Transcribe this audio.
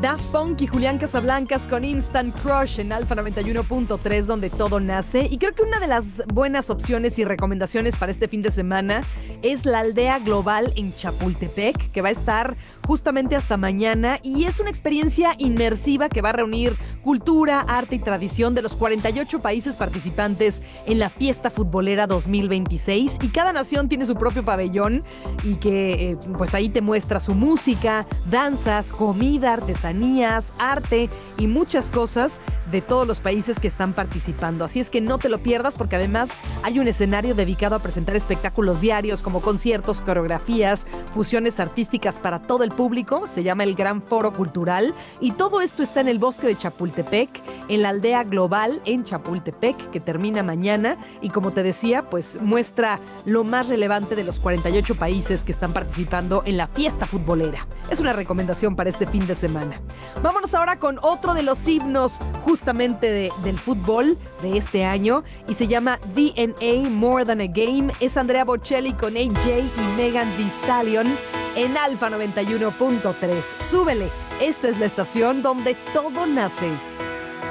Daft Punk y Julián Casablancas con Instant Crush en Alfa 91.3, donde todo nace. Y creo que una de las buenas opciones y recomendaciones para este fin de semana es la Aldea Global en Chapultepec, que va a estar justamente hasta mañana, y es una experiencia inmersiva que va a reunir cultura, arte y tradición de los 48 países participantes en la Fiesta Futbolera 2026, y cada nación tiene su propio pabellón y que pues ahí te muestra su música, danzas, comida, artesanías, arte y muchas cosas de todos los países que están participando. Así es que no te lo pierdas, porque además hay un escenario dedicado a presentar espectáculos diarios como conciertos, coreografías, fusiones artísticas para todo el público. Se llama el Gran Foro Cultural, y todo esto está en el bosque de Chapultepec, en la Aldea Global en Chapultepec, que termina mañana, y como te decía, pues muestra lo más relevante de los 48 países que están participando en la fiesta futbolera. Es una recomendación para este fin de semana. Vámonos ahora con otro de los himnos justamente del fútbol de este año, y se llama DNA More Than a Game. Es Andrea Bocelli con AJ y Megan Thee Stallion en Alfa 91.3. Súbele, esta es la estación donde todo nace.